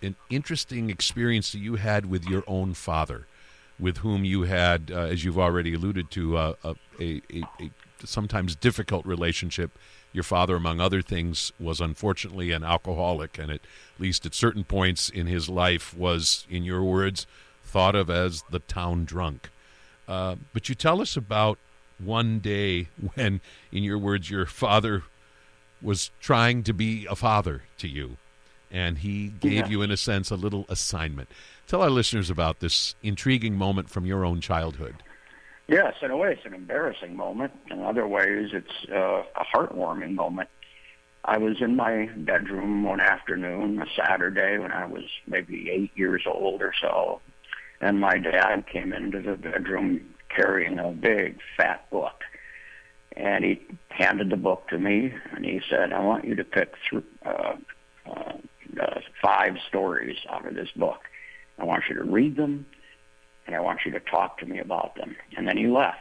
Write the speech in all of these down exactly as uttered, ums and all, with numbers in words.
an interesting experience that you had with your own father, with whom you had, uh, as you've already alluded to, uh, a, a, a, a sometimes difficult relationship. Your father, among other things, was unfortunately an alcoholic, and at least at certain points in his life was, in your words, thought of as the town drunk. Uh, but you tell us about one day when, in your words, your father was trying to be a father to you, and he gave Yeah. you, in a sense, a little assignment. Tell our listeners about this intriguing moment from your own childhood. Yes, in a way, it's an embarrassing moment. In other ways, it's uh, a heartwarming moment. I was in my bedroom one afternoon, a Saturday, when I was maybe eight years old or so, and my dad came into the bedroom carrying a big, fat book. And he handed the book to me, and he said, I want you to pick th- uh, uh, uh, five stories out of this book. I want you to read them, and I want you to talk to me about them. And then he left.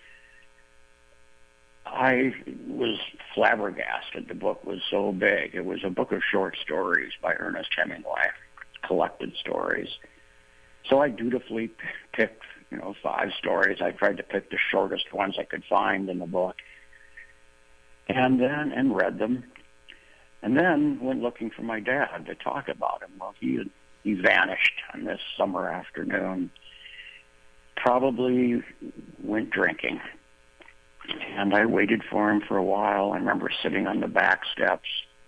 I was flabbergasted. The book was so big. It was a book of short stories by Ernest Hemingway, collected stories. So I dutifully p- picked, you know, five stories. I tried to pick the shortest ones I could find in the book, and then and read them. And then went looking for my dad to talk about him. Well, he had, he vanished on this summer afternoon. Probably went drinking. And I waited for him for a while. I remember sitting on the back steps,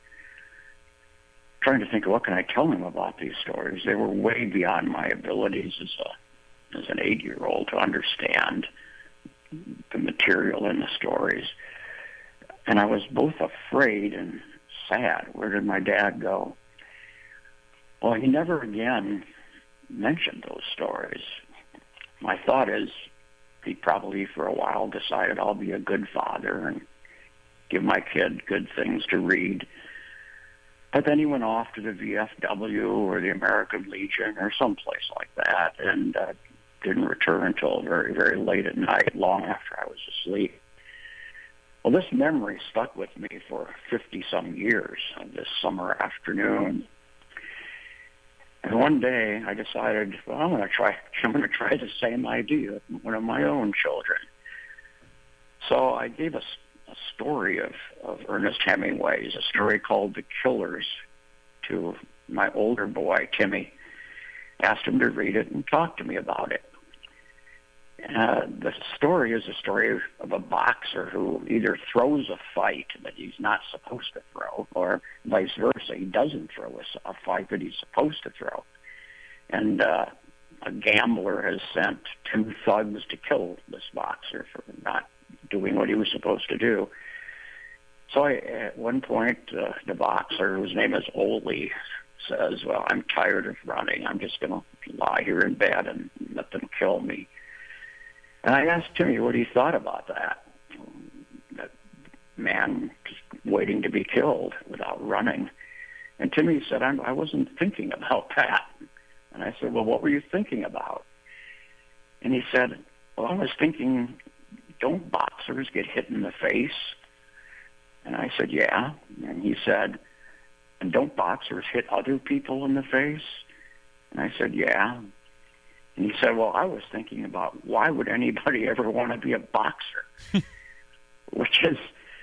trying to think, what can I tell him about these stories? They were way beyond my abilities as a as an eight-year-old to understand the material in the stories. And I was both afraid and sad. Where did my dad go? Well, he never again mentioned those stories. My thought is he probably for a while decided I'll be a good father and give my kid good things to read. But then he went off to the V F W or the American Legion or someplace like that, and uh, didn't return until very, very late at night, long after I was asleep. Well, this memory stuck with me for fifty-some years of this summer afternoon. And one day I decided, well, I'm going to try. I'm going to try the same idea with one of my own children. So I gave a, a story of, of Ernest Hemingway's, a story called "The Killers," to my older boy Timmy. Asked him to read it and talk to me about it. Uh, the story is a story of a boxer who either throws a fight that he's not supposed to throw, or vice versa. He doesn't throw a, a fight that he's supposed to throw. And uh, a gambler has sent two thugs to kill this boxer for not doing what he was supposed to do. So I, at one point, uh, the boxer, whose name is Ole, says, well, I'm tired of running. I'm just going to lie here in bed and let them kill me. And I asked Timmy what he thought about that. That man just waiting to be killed without running. And Timmy said, I'm, I wasn't thinking about that. And I said, well, what were you thinking about? And he said, well, I was thinking, don't boxers get hit in the face? And I said, yeah. And he said, and don't boxers hit other people in the face? And I said, yeah. And he said, well, I was thinking about why would anybody ever want to be a boxer? Which is,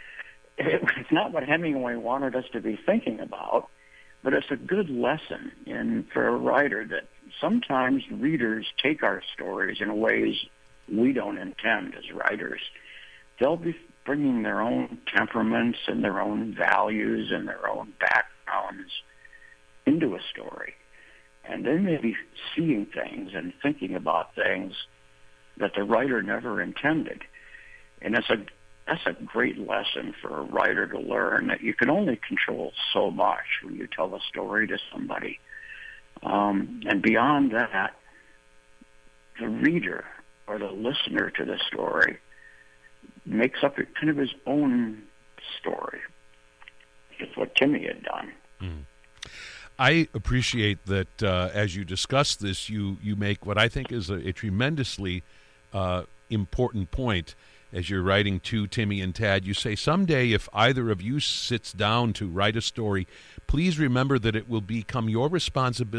it's not what Hemingway wanted us to be thinking about, but it's a good lesson in for a writer that sometimes readers take our stories in ways we don't intend as writers. They'll be bringing their own temperaments and their own values and their own backgrounds into a story. And they may be seeing things and thinking about things that the writer never intended. And that's a, that's a great lesson for a writer to learn, that you can only control so much when you tell a story to somebody. Um, and beyond that, the reader or the listener to the story makes up kind of his own story. It's what Timmy had done. Mm. I appreciate that uh, as you discuss this, you, you make what I think is a, a tremendously uh, important point as you're writing to Timmy and Tad. You say, someday if either of you sits down to write a story, please remember that it will become your responsibility